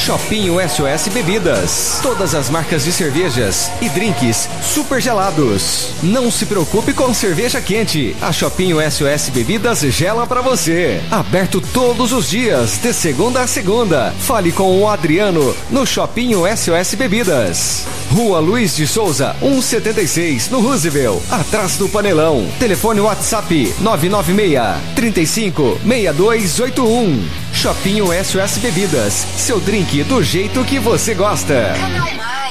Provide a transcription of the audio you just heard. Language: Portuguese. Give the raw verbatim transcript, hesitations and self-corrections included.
Shopping S O S Bebidas. Todas as marcas de cervejas e drinks super gelados. Não se preocupe com cerveja quente. A Shopping S O S Bebidas gela pra você. Aberto todos os dias, de segunda a segunda. Fale com o Adriano no Shopping S O S Bebidas. Rua Luiz de Souza, cento e setenta e seis, no Roosevelt, atrás do Panelão. Telefone WhatsApp nove nove seis, três cinco, seis dois oito um. Shopping S O S Bebidas, seu drink do jeito que você gosta. Canal Mais.